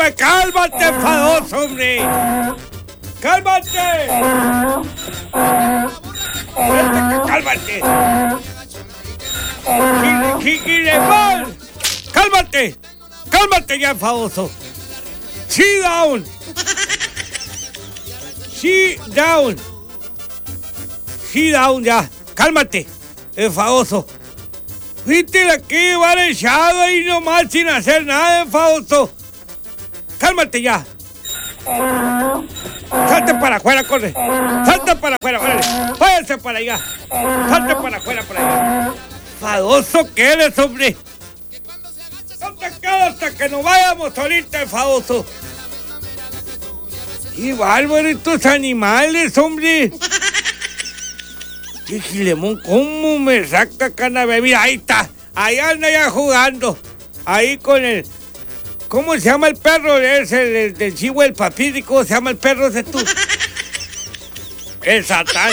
hombre! ¡Cálmate, enfadoso, hombre! ¡Cálmate! ¡Cálmate! ¡Gilemón! ¡Cálmate! ¡Cálmate ya, enfadoso! ¡Sit down! ¡Sit down! ¡Sit down ya! ¡Cálmate, enfadoso! Fuiste aquí, va echado ahí nomás sin hacer nada, enfadoso. ¡Cálmate ya! ¡Salte para afuera, corre! ¡Salte para afuera, órale! ¡Váyanse para allá! ¡Salte para afuera, para allá! ¡Enfadoso que eres, hombre! ¡No te quedas hasta que nos vayamos ahorita, enfadoso! ¡Qué bárbaro estos animales, hombre! ¡Qué Gilemón! ¿Cómo me saca cannabis? Mira, ahí está. Ahí anda ya jugando. Ahí con el... ¿Cómo se llama el perro? Es el del chivo, el papiri. ¿Cómo se llama el perro ese tú? El Satán.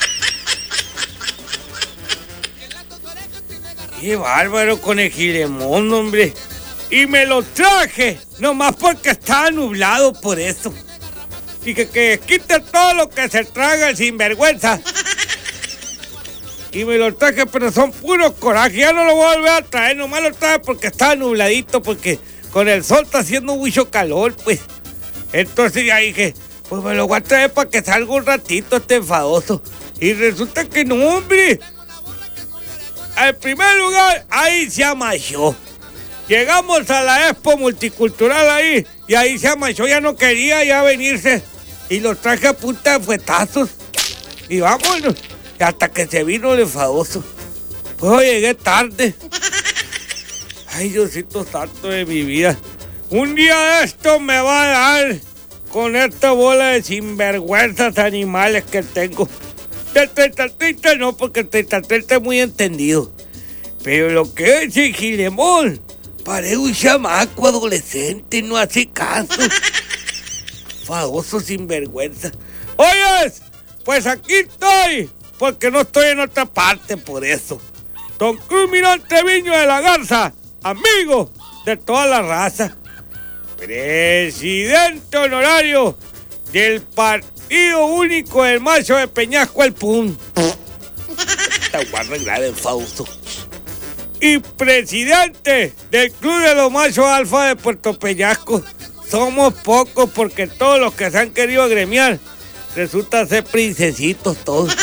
¡Qué bárbaro con el Gilemón, hombre! Y me lo traje, nomás porque estaba nublado por eso. Y que quite todo lo que se traga el sinvergüenza. Y me lo traje, pero son puros corajes. Ya no lo voy a volver a traer, nomás lo traje porque estaba nubladito, porque con el sol está haciendo mucho calor, pues. Entonces ya dije, pues me lo voy a traer para que salga un ratito este enfadoso. Y resulta que no, hombre. En primer lugar, ahí se amachó. Llegamos a la Expo Multicultural ahí, y ahí se amachó, ya no quería ya venirse. Y lo traje a punta de fuetazos. Y vámonos. Hasta que se vino el enfadoso. Pues llegué tarde. Ay, Diosito santo de mi vida. Un día de esto me va a dar con esta bola de sinvergüenzas animales que tengo. Del 30-30 no, porque el 30-30 es muy entendido. Pero lo que es el Gilemón, parece un chamaco adolescente, no hace caso. Fadoso sinvergüenza. Oyes, pues aquí estoy, porque no estoy en otra parte por eso. Don Cruz Mirón Treviño de la Garza, amigo de toda la raza. Presidente honorario del Partido Único del Macho de Peñasco el Pum. Esta guarda grande en Fausto. Y presidente del Club de los Machos Alfa de Puerto Peñasco. Somos pocos porque todos los que se han querido agremiar resultan ser princesitos todos.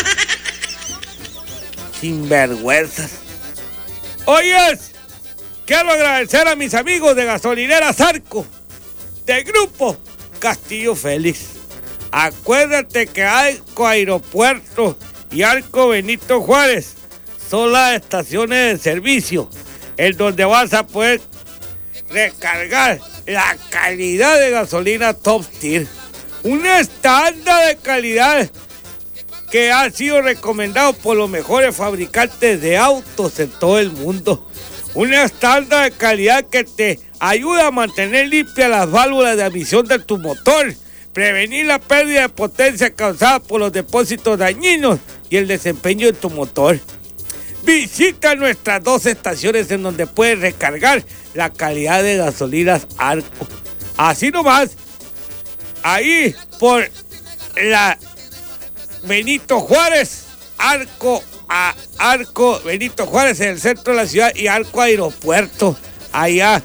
Sinvergüenzas. Oyes, quiero agradecer a mis amigos de Gasolineras Arco, del grupo Castillo Félix. Acuérdate que Arco Aeropuerto y Arco Benito Juárez son las estaciones de servicio en donde vas a poder recargar la calidad de gasolina Top Tier. Un estándar de calidad que ha sido recomendado por los mejores fabricantes de autos en todo el mundo. Un estándar de calidad que te ayuda a mantener limpias las válvulas de admisión de tu motor, prevenir la pérdida de potencia causada por los depósitos dañinos y el desempeño de tu motor. Visita nuestras 2 estaciones en donde puedes recargar la calidad de gasolinas Arco. Así nomás, ahí por la Benito Juárez, Arco Benito Juárez en el centro de la ciudad y Arco Aeropuerto, allá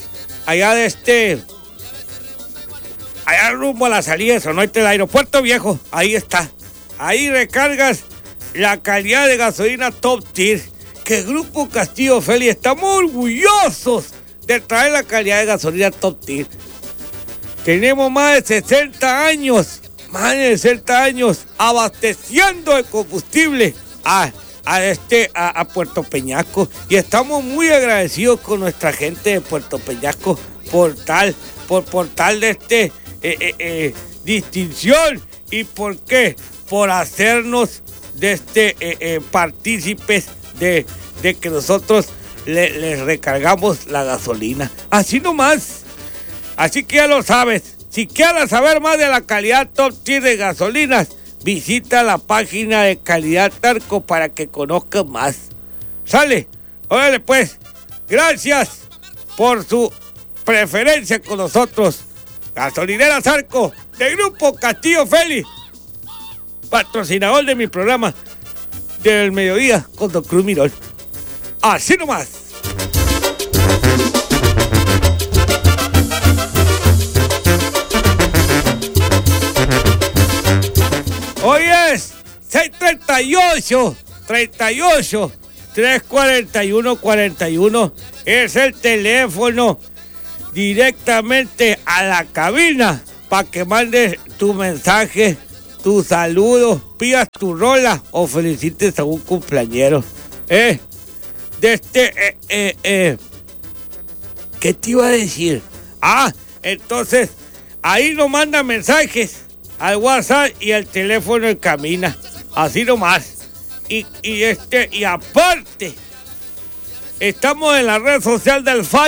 allá rumbo a la salida de Sonoite, el aeropuerto viejo, ahí está. Ahí recargas la calidad de gasolina Top Tier, que el Grupo Castillo Félix estamos orgullosos de traer la calidad de gasolina Top Tier. Tenemos más de 60 años abasteciendo de combustible a Puerto Peñasco, y estamos muy agradecidos con nuestra gente de Puerto Peñasco por tal de distinción. ¿Y por qué? Por hacernos de partícipes de que nosotros les recargamos la gasolina. Así nomás. Así que ya lo sabes. Si quieres saber más de la calidad Top Tier de gasolinas, visita la página de Calidad Arco para que conozcas más. ¿Sale? Órale pues. Gracias por su preferencia con nosotros. Gasolinera Zarco, del Grupo Castillo Félix, patrocinador de mi programa del mediodía con Don Cruz Mirón. Así nomás. Hoy es 6:38, 341-41 es el teléfono directamente a la cabina para que mandes tu mensaje, tu saludo, pidas tu rola o felicites a un cumpleañero. ¿Qué te iba a decir? Entonces, ahí nos manda mensajes al WhatsApp y al teléfono en cabina. Así nomás. Y aparte, estamos en la red social del